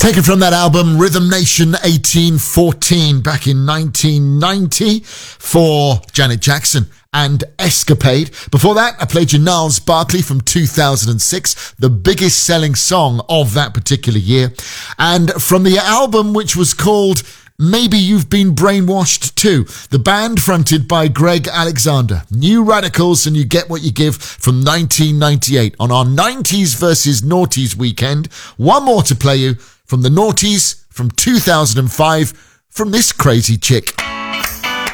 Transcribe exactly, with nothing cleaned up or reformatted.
Taken from that album, Rhythm Nation eighteen fourteen, back in nineteen ninety, for Janet Jackson and Escapade. Before that, I played you Gnarls Barkley from two thousand six, the biggest selling song of that particular year. And from the album, which was called Maybe You've Been Brainwashed Too, the band fronted by Greg Alexander. New Radicals and You Get What You Give from nineteen ninety-eight on our nineties versus noughties weekend. One more to play you from the noughties from two thousand five from this crazy chick.